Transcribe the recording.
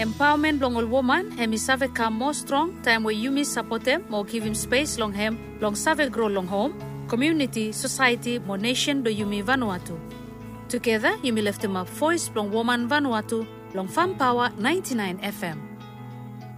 Empowerment long all woman, hemi save come more strong, time where you miss support them, more give him space long hem, long save grow long home, community, society, more nation do you me Vanuatu. Together, you me lift him up voice long woman Vanuatu, long Farm Power 99 FM.